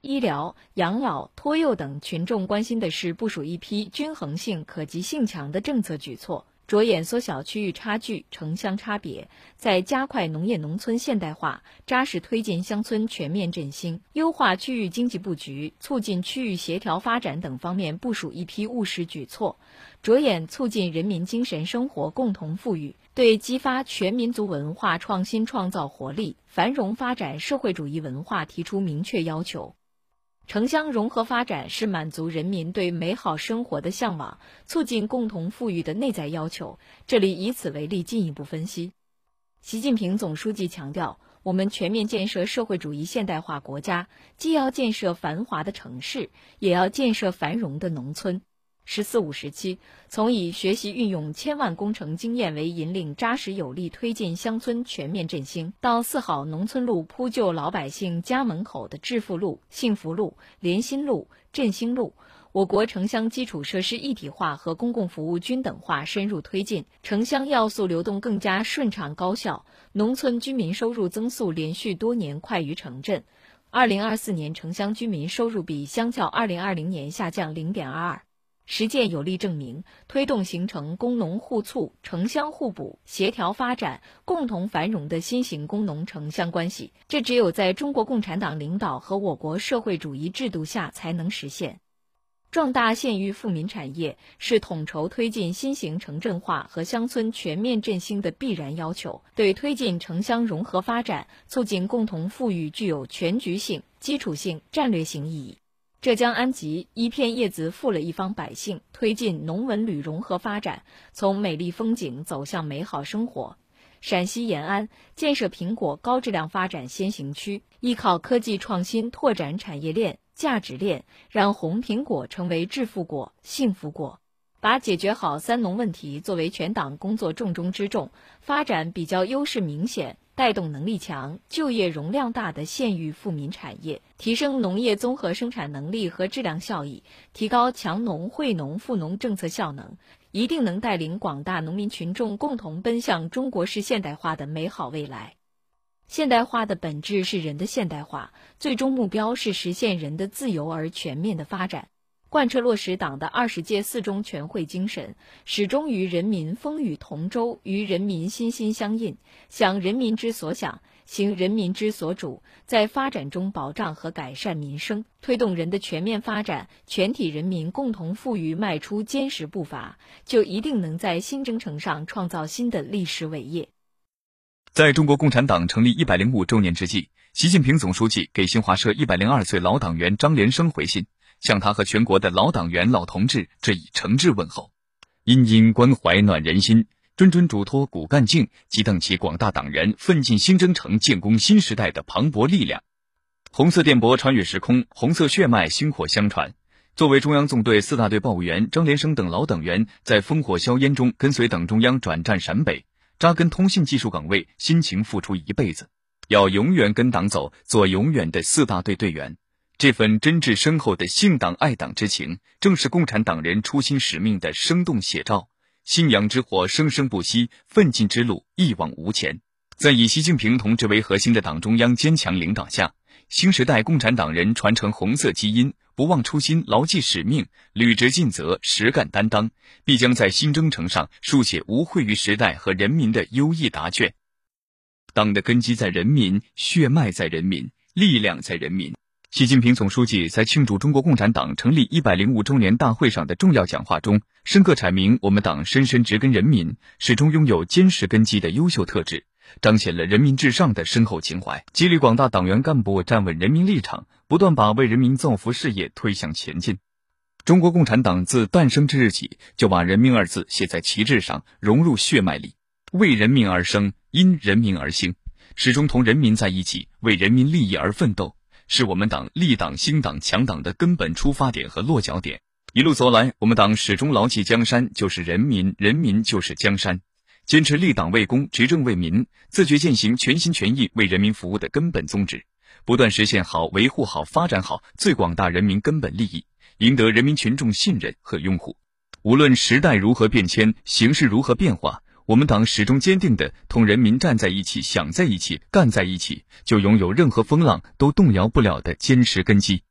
医疗、养老、托幼等群众关心的事，部署一批均衡性、可及性强的政策举措，着眼缩小区域差距、城乡差别，在加快农业农村现代化、扎实推进乡村全面振兴、优化区域经济布局、促进区域协调发展等方面部署一批务实举措，着眼促进人民精神生活共同富裕，对激发全民族文化创新创造活力、繁荣发展社会主义文化提出明确要求。城乡融合发展是满足人民对美好生活的向往，促进共同富裕的内在要求。这里以此为例进一步分析。习近平总书记强调，我们全面建设社会主义现代化国家，既要建设繁华的城市，也要建设繁荣的农村。“14五”时期，从以学习运用千万工程经验为引领，扎实有力推进乡村全面振兴，到4好农村路铺就老百姓家门口的致富路、幸福路、联心路、振兴路，我国城乡基础设施一体化和公共服务均等化深入推进，城乡要素流动更加顺畅高效，农村居民收入增速连续多年快于城镇。2024年城乡居民收入比相较2020年下降0.22。实践有力证明，推动形成工农互促、城乡互补、协调发展、共同繁荣的新型工农城乡关系，这只有在中国共产党领导和我国社会主义制度下才能实现。壮大县域富民产业是统筹推进新型城镇化和乡村全面振兴的必然要求，对推进城乡融合发展、促进共同富裕具有全局性、基础性、战略性意义。浙江安吉一片叶子富了一方百姓，推进农文旅融合发展，从美丽风景走向美好生活。陕西延安建设苹果高质量发展先行区，依靠科技创新拓展产业链、价值链，让红苹果成为致富果、幸福果。把解决好三农问题作为全党工作重中之重，发展比较优势明显、带动能力强、就业容量大的县域富民产业，提升农业综合生产能力和质量效益，提高强农惠农富农政策效能，一定能带领广大农民群众共同奔向中国式现代化的美好未来。现代化的本质是人的现代化，最终目标是实现人的自由而全面的发展。贯彻落实党的20届4中全会精神，始终与人民风雨同舟，与人民心心相印，想人民之所想，行人民之所主，在发展中保障和改善民生，推动人的全面发展、全体人民共同富裕迈出坚实步伐，就一定能在新征程上创造新的历史伟业。 在中国共产党成立105周年之际，习近平总书记给新华社102岁老党员张连生回信，向他和全国的老党员老同志致以诚挚问候，因关怀暖人心，谆谆嘱托骨干劲，激荡起广大党员奋进新征程、建功新时代的磅礴力量。红色电波穿越时空，红色血脉薪火相传。作为中央纵队4大队报务员，张连生等老党员在烽火硝烟中跟随党中央转战陕北，扎根通信技术岗位，辛勤付出一辈子，要永远跟党走，做永远的4大队队员。这份真挚深厚的信党爱党之情，正是共产党人初心使命的生动写照。信仰之火生生不息，奋进之路一往无前。在以习近平同志为核心的党中央坚强领导下，新时代共产党人传承红色基因，不忘初心，牢记使命，履职尽责，实干担当，必将在新征程上书写无愧于时代和人民的优异答卷。党的根基在人民，血脉在人民，力量在人民。习近平总书记在庆祝中国共产党成立105周年大会上的重要讲话中，深刻阐明我们党深深植根人民，始终拥有坚实根基的优秀特质，彰显了人民至上的深厚情怀，激励广大党员干部站稳人民立场，不断把为人民造福事业推向前进。中国共产党自诞生之日起，就把人民二字写在旗帜上，融入血脉里，为人民而生，因人民而兴，始终同人民在一起，为人民利益而奋斗，是我们党立党兴党强党的根本出发点和落脚点。一路走来，我们党始终牢记江山就是人民，人民就是江山，坚持立党为公、执政为民，自觉践行全心全意为人民服务的根本宗旨，不断实现好、维护好、发展好最广大人民根本利益，赢得人民群众信任和拥护。无论时代如何变迁，形势如何变化，我们党始终坚定地同人民站在一起、想在一起、干在一起，就拥有任何风浪都动摇不了的坚实根基。